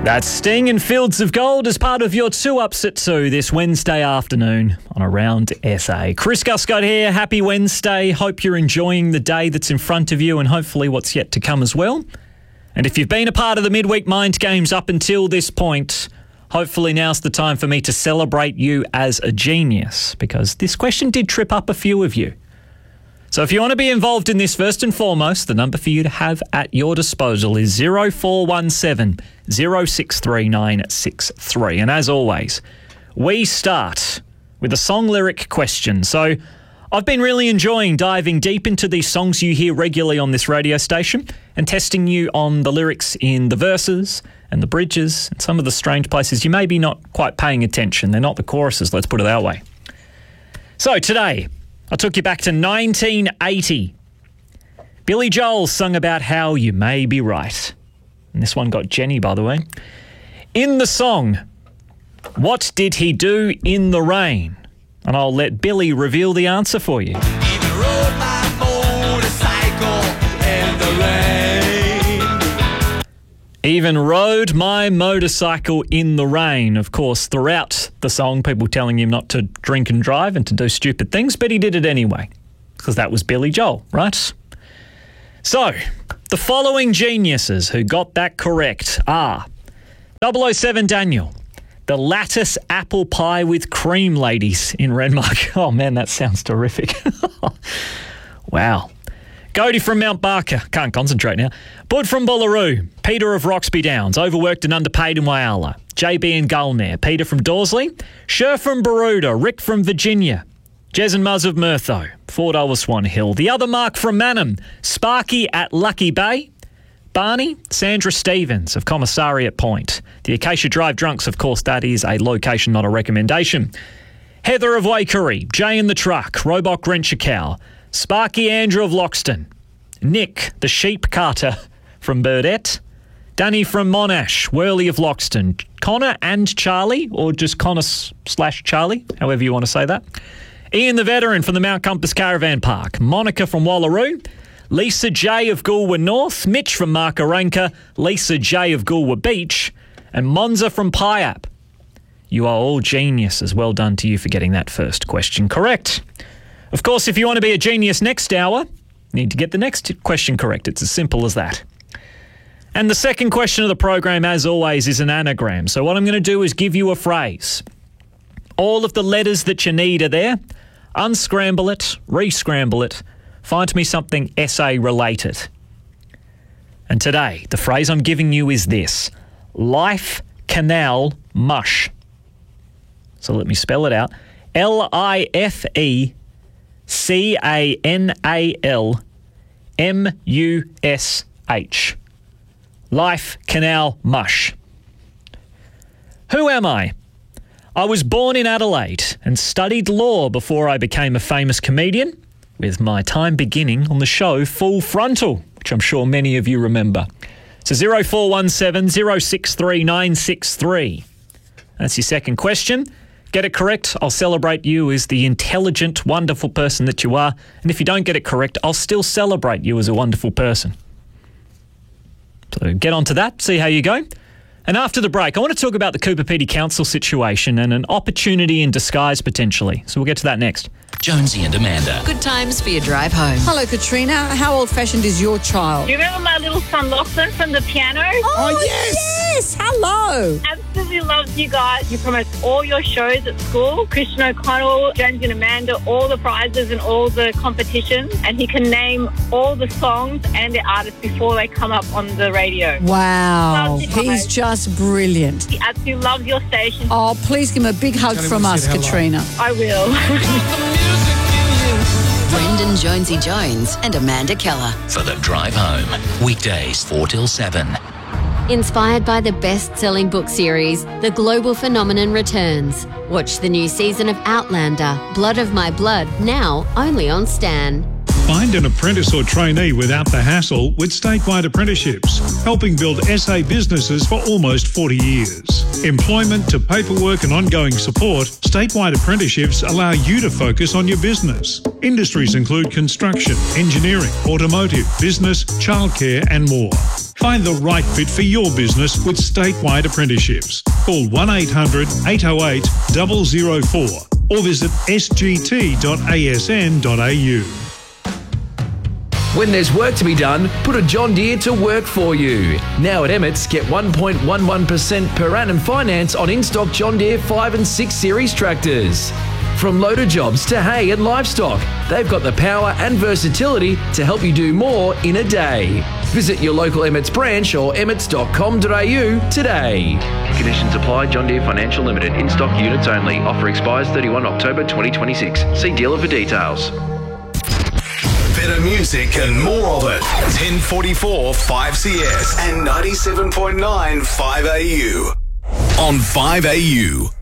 That's Sting and Fields of Gold as part of your 2 Ups at 2 this Wednesday afternoon on Around SA. Chris Guscott here. Happy Wednesday. Hope you're enjoying the day that's in front of you and hopefully what's yet to come as well. And if you've been a part of the Midweek Mind Games up until this point, hopefully now's the time for me to celebrate you as a genius, because this question did trip up a few of you. So if you want to be involved in this, first and foremost, the number for you to have at your disposal is 0417 063963. And as always, we start with a song lyric question. So I've been really enjoying diving deep into these songs you hear regularly on this radio station and testing you on the lyrics in the verses and the bridges and some of the strange places you may be not quite paying attention. They're not the choruses, let's put it that way. So today, I took you back to 1980. Billy Joel sung about how you may be right. And this one got Jenny, by the way. In the song, what did he do in the rain? And I'll let Billy reveal the answer for you. Even rode my motorcycle in the rain. Even rode my motorcycle in the rain. Of course, throughout the song, people telling him not to drink and drive and to do stupid things, but he did it anyway, because that was Billy Joel, right? So, the following geniuses who got that correct are 007 Daniel, the lattice apple pie with cream ladies in Renmark. Oh man, that sounds terrific. Wow. Cody from Mount Barker, can't concentrate now. Bud from Bullaroo, Peter of Roxby Downs, overworked and underpaid in Whyalla. JB and Gulnare, Peter from Dorsley, Sher from Baroda, Rick from Virginia, Jez and Muzz of Murtho, $4 Swan Hill. The other Mark from Manham, Sparky at Lucky Bay, Barney, Sandra Stevens of Commissariat Point. The Acacia Drive Drunks, of course, that is a location, not a recommendation. Heather of Waikerie, Jay in the Truck, Robok Renchikow, Sparky Andrew of Loxton, Nick, the Sheep Carter from Burdett, Danny from Monash, Worley of Loxton, Connor and Charlie, or just Connor/Charlie, however you want to say that, Ian the Veteran from the Mount Compass Caravan Park, Monica from Wallaroo, Lisa J of Goolwa North, Mitch from Markaranka, Lisa J of Goolwa Beach, and Monza from Piap. You are all geniuses. Well done to you for getting that first question correct. Of course, if you want to be a genius next hour, you need to get the next question correct. It's as simple as that. And the second question of the program, as always, is an anagram. So what I'm going to do is give you a phrase. All of the letters that you need are there. Unscramble it, re-scramble it. Find me something essay related. And today, the phrase I'm giving you is this: Life Canal Mush. So let me spell it out. LifeCanalMush. Life Canal Mush. Who am I? I was born in Adelaide and studied law before I became a famous comedian, with my time beginning on the show Full Frontal, which I'm sure many of you remember. So 0417 063963. That's your second question. Get it correct, I'll celebrate you as the intelligent, wonderful person that you are. And if you don't get it correct, I'll still celebrate you as a wonderful person. So get on to that, see how you go. And after the break, I want to talk about the Cooper Pedy Council situation and an opportunity in disguise potentially. So we'll get to that next. Jonesy and Amanda. Good times for your drive home. Hello, Katrina. How old-fashioned is your child? Do you remember my little son Lachlan from the piano? Oh, yes! Hello! Absolutely loves you guys. He promotes all your shows at school. Christian O'Connell, Jonesy and Amanda, all the prizes and all the competitions. And he can name all the songs and the artists before they come up on the radio. Wow. Loves you guys. He's just brilliant. He absolutely loves your station. Oh, please give him a big hug from us, Katrina. I will. Brendan Jonesy Jones and Amanda Keller. For the drive home. Weekdays 4 till 7. Inspired by the best-selling book series, The Global Phenomenon returns. Watch the new season of Outlander, Blood of My Blood, now only on Stan. Find an apprentice or trainee without the hassle with statewide apprenticeships, helping build SA businesses for almost 40 years. Employment to paperwork and ongoing support, statewide apprenticeships allow you to focus on your business. Industries include construction, engineering, automotive, business, childcare and more. Find the right fit for your business with statewide apprenticeships. Call 1-800-808-004 or visit sgt.asn.au. When there's work to be done, put a John Deere to work for you. Now at Emmett's, get 1.11% per annum finance on in-stock John Deere 5 and 6 Series tractors. From loader jobs to hay and livestock, they've got the power and versatility to help you do more in a day. Visit your local Emmett's branch or emmets.com.au today. Conditions apply. John Deere Financial Limited. In-stock units only. Offer expires 31 October 2026. See dealer for details. Better music and more of it. 1044 5CS and 97.9 5AU. On 5AU.